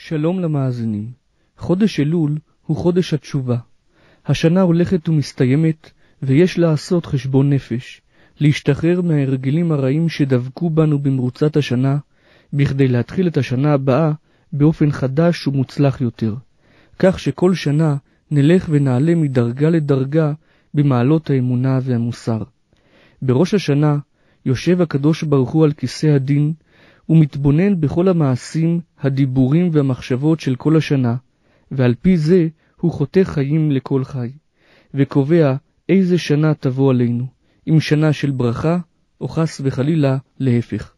שלום למאזינים. חודש אלול הוא חודש התשובה. השנה הולכת ומסתיימת, ויש לעשות חשבון נפש, להשתחרר מההרגלים הרעים שדבקו בנו במרוצת השנה, בכדי להתחיל את השנה הבאה באופן חדש ומוצלח יותר, כך שכל שנה נלך ונעלה מדרגה לדרגה במעלות האמונה והמוסר. בראש השנה יושב הקדוש ברוך הוא על כיסא הדין, ומתבונן בכל המעשים, הדיבורים והמחשבות של כל השנה, ועל פי זה הוא חותך חיים לכל חי, וקובע איזה שנה תבוא עלינו, אם שנה של ברכה, או חס וחלילה להפך.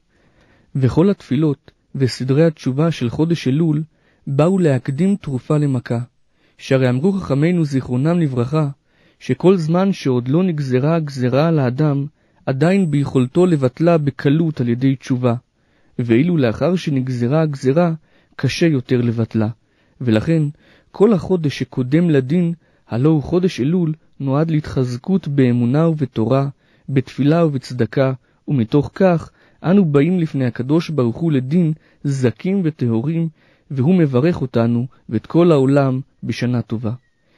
וכל התפילות וסדרי התשובה של חודש אלול באו להקדים תרופה למכה, שהרי אמרו חכמינו זיכרונם לברכה, שכל זמן שעוד לא נגזרה הגזרה על האדם, עדיין ביכולתו לבטלה בקלות על ידי תשובה, ואילו לאחר שנגזרה הגזרה, קשה יותר לבטלה. ולכן, כל החודש שקודם לדין, הלא הוא חודש אלול, נועד להתחזקות באמונה ובתורה, בתפילה ובצדקה, ומתוך כך, אנו באים לפני הקדוש ברוך הוא לדין, זכים וטהורים, והוא מברך אותנו ואת כל העולם בשנה טובה.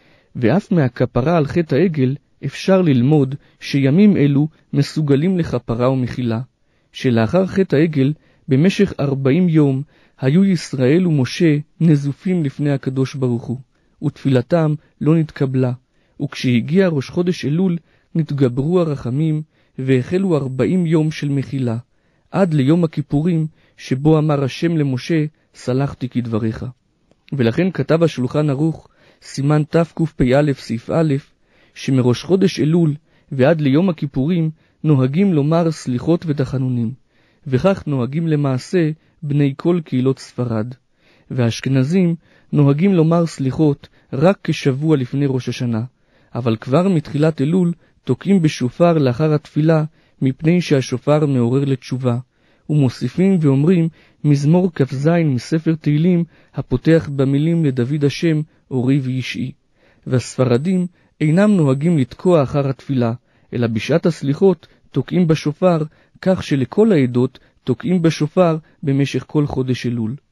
ואף מהכפרה על חטא העגל, אפשר ללמוד שימים אלו מסוגלים לכפרה ומחילה, שלאחר חטא העגל, במשך 40 יום, היו ישראל ומשה נזופים לפני הקדוש ברוך הוא, ותפילתם לא נתקבלה, וכשהגיע ראש חודש אלול, נתגברו הרחמים, והחלו 40 יום של מחילה, עד ליום הכיפורים, שבו אמר השם למשה, סלחתי כדבריך. ולכן כתב השולחן ערוך, סימן תקפ"א סעיף א', שמראש חודש אלול ועד ליום הכיפורים נוהגים לומר סליחות ותחנונים, וכך נוהגים למעשה בני כל קהילות ספרד. והאשכנזים נוהגים לומר סליחות רק כשבוע לפני ראש השנה, אבל כבר מתחילת אלול תוקעים בשופר לאחר התפילה, מפני שהשופר מעורר לתשובה, ומוסיפים ואומרים מזמור כ"ז מספר תהילים הפותח במילים לדוד השם אורי וישעי. והספרדים אינם נוהגים לתקוע אחר התפילה, אלא בשעת הסליחות תוקעים בשופר, כך שלכל העדות תוקעים בשופר במשך כל חודש אלול.